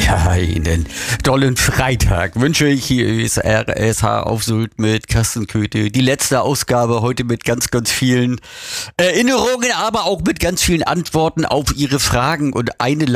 Ja, einen tollen Freitag wünsche ich. Hier ist RSH auf Sylt mit Carsten Köthe. Die letzte Ausgabe heute mit ganz, ganz vielen Erinnerungen, aber auch mit ganz vielen Antworten auf Ihre Fragen. Und eine